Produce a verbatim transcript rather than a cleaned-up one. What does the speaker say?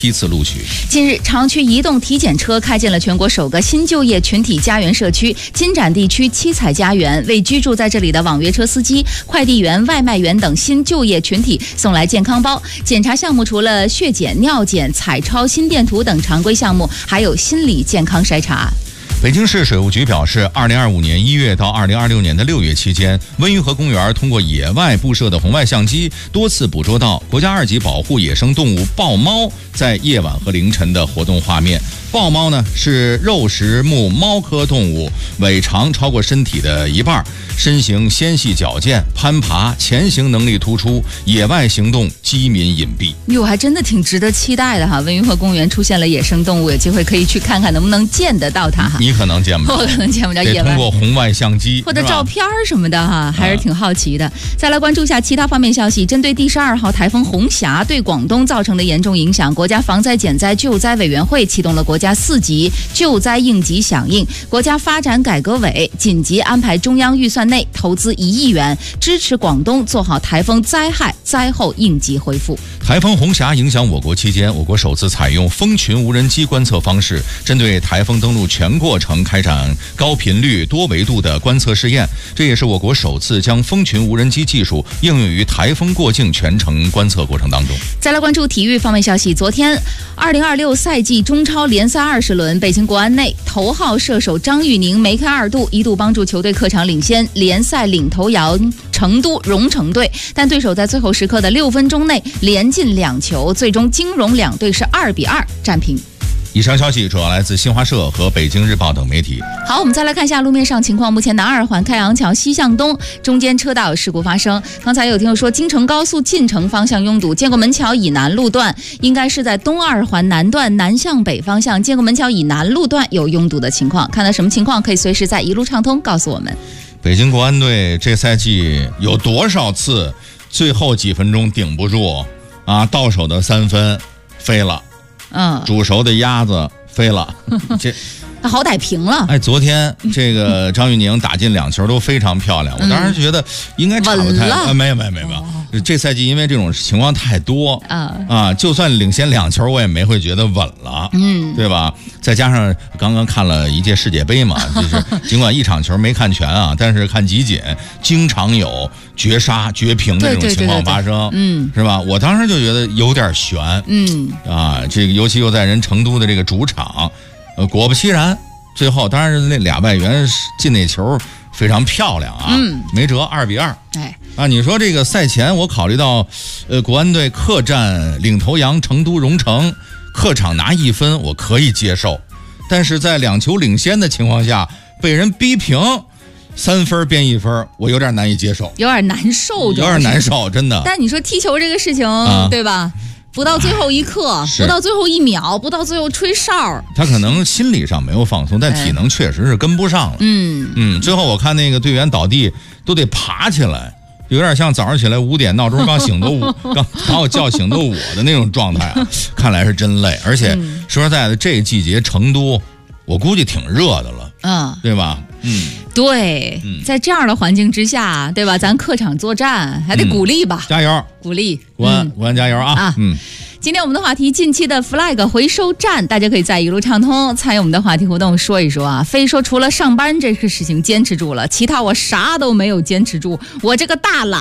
批次录取。 近日，长区移动体检车开建了全国首个新就业群体家园社区——金盏地区七彩家园，为居住在这里的网约车司机、快递员、外卖员等新就业群体送来健康包。检查项目除了血检、尿检、彩超、心电图等常规项目，还有心理健康筛查。 北京市水务局表示，二零二五年一月到二零二六年的六月期间，温榆河公园通过野外布设的红外相机，多次捕捉到国家二级保护野生动物豹猫在夜晚和凌晨的活动画面。豹猫呢是肉食目猫科动物，尾长超过身体的一半，身形纤细矫健，攀爬、潜行能力突出，野外行动机敏隐蔽。 哟，还真的挺值得期待的哈！温榆河公园出现了野生动物，有机会可以去看看能不能见得到它哈。 你可能见不着， 我可能见不着，野外通过红外相机或者照片什么的哈，还是挺好奇的。再来关注一下其他方面消息，针对第十二号台风红霞对广东造成的严重影响，国家防灾减灾救灾委员会启动了国家四级救灾应急响应。国家发展改革委紧急安排中央预算内投资一亿元，支持广东做好台风灾害灾后应急恢复。 台风红霞影响我国期间，我国首次采用蜂群无人机观测方式，针对台风登陆全过程开展高频率、多维度的观测试验。这也是我国首次将蜂群无人机技术应用于台风过境全程观测过程当中。 再来关注体育方面消息，昨天二零二六赛季中超联赛二十轮，北京国安内头号射手张玉宁梅开二度，一度帮助球队客场领先联赛领头羊成都蓉城队，但对手在最后时刻的六分钟内连进两球，最终金蓉两队是二比二战平。 以上消息主要来自新华社和北京日报等媒体。 好，我们再来看一下路面上情况。目前南二环开阳桥西向东中间车道有事故发生。刚才有听友说京承高速进城方向拥堵，建国门桥以南路段应该是在东二环南段南向北方向，建国门桥以南路段有拥堵的情况。看到什么情况可以随时在一路畅通告诉我们。 北京国安队这赛季有多少次最后几分钟顶不住啊？到手的三分飞了。 嗯， 煮熟的鸭子飞了，这他好歹平了。 哎，昨天这个张玉宁打进两球都非常漂亮，我当时觉得应该差不太多、嗯，没有没有没有没有、哦。这赛季因为这种情况太多啊啊，就算领先两球，我也没会觉得稳了，嗯，对吧？再加上刚刚看了一届世界杯嘛，就是尽管一场球没看全啊，但是看集锦，经常有绝杀、绝平的这种情况发生，嗯，是吧？我当时就觉得有点悬，嗯啊，这个尤其又在人成都的这个主场。呃，果不其然，最后当然是那俩外援进那球非常漂亮啊，嗯，没辙，二比二。哎，啊，你说这个赛前我考虑到，呃，国安队客战领头羊成都蓉城，客场拿一分我可以接受，但是在两球领先的情况下被人逼平，三分变一分，我有点难以接受， 有点难受， 有点难受，真的。 但你说踢球这个事情，啊、对吧？不到最后一刻，不到最后一秒，不到最后吹哨， 他可能心理上没有放松，但体能确实是跟不上了。嗯嗯，最后我看那个队员倒地都得爬起来，有点像早上起来五点闹钟刚醒都我刚把我叫醒都我的那种状态啊，看来是真累。而且说实在的，这季节成都我估计挺热的了，嗯，对吧？嗯， 对，嗯、在这样的环境之下，对吧？咱客场作战还得鼓励吧， 嗯、加油， 鼓励， 国安，国安加油啊！啊，嗯。 今天我们的话题，近期的 flag 回收站，大家可以在一路畅通参与我们的话题互动，说一说啊。非说除了上班这个事情坚持住了，其他我啥都没有坚持住，我这个大懒。